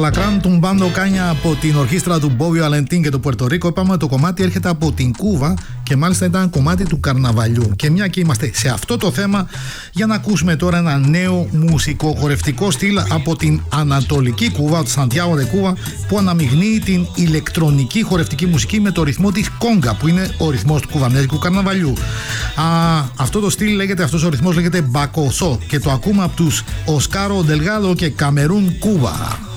Λακράν Τουμπάντο Κάνια από την ορχήστρα του Μπόβιο Αλεντίν και το Πουερτορίκο. Είπαμε ότι το κομμάτι έρχεται από την Κούβα και μάλιστα ήταν κομμάτι του καρναβαλιού. Και μια και είμαστε σε αυτό το θέμα, για να ακούσουμε τώρα ένα νέο μουσικό χορευτικό στυλ από την Ανατολική Κούβα, το Σαντιάγο de Κούβα, που αναμειγνύει την ηλεκτρονική χορευτική μουσική με το ρυθμό της κόγκα, που είναι ο ρυθμός του κουβανέζικου καρναβαλιού. Αυτό το στυλ λέγεται, αυτός ο ρυθμός λέγεται μπακοσό και το ακούμε από τους Οσκάρο Ντελγάδο και Καμερούν Κούβα.